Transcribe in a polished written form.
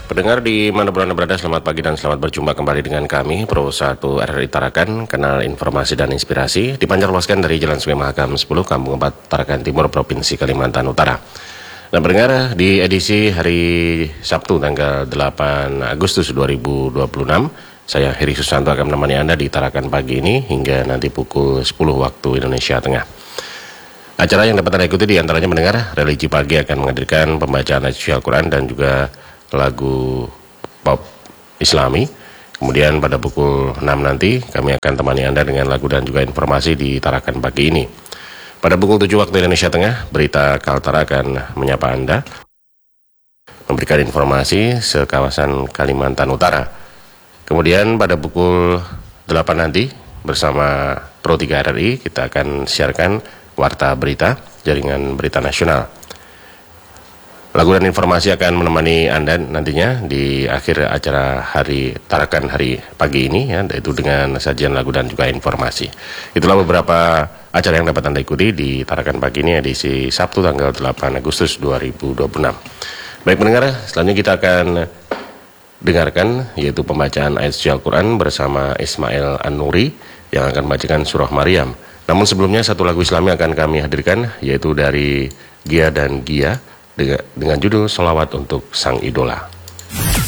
Pendengar di mana pun Anda berada, selamat pagi dan selamat berjumpa kembali dengan kami, Pro 1 RRI Tarakan, kanal informasi dan inspirasi, dipancar luaskan dari Jalan Sungai Mahakam 10, Kampung 4, Tarakan Timur, Provinsi Kalimantan Utara. Dan pendengar, di edisi hari Sabtu tanggal 8 Agustus 2026, saya Heri Susanto akan menemani Anda di Tarakan pagi ini hingga nanti pukul 10 waktu Indonesia Tengah. Acara yang dapat Anda ikuti diantaranya mendengar, religi pagi akan menghadirkan pembacaan ayat suci Al-Quran dan juga lagu pop islami. Kemudian pada pukul 6 nanti kami akan temani Anda dengan lagu dan juga informasi di Tarakan pagi ini. Pada pukul 7 waktu Indonesia Tengah, berita Kaltara akan menyapa Anda, memberikan informasi sekawasan Kalimantan Utara. Kemudian pada pukul 8 nanti bersama Pro 3 RRI kita akan siarkan Warta Berita, Jaringan Berita Nasional. Lagu dan informasi akan menemani Anda nantinya di akhir acara hari Tarakan hari pagi ini, ya, yaitu dengan sajian lagu dan juga informasi. Itulah beberapa acara yang dapat Anda ikuti di Tarakan pagi ini edisi Sabtu tanggal 8 Agustus 2026. Baik pendengar, selanjutnya kita akan dengarkan yaitu pembacaan ayat suci Al-Quran bersama Ismail An-Nuri yang akan membacakan surah Maryam. Namun sebelumnya satu lagu Islami akan kami hadirkan yaitu dari Gia dan Gia dengan judul Sholawat untuk Sang Idola.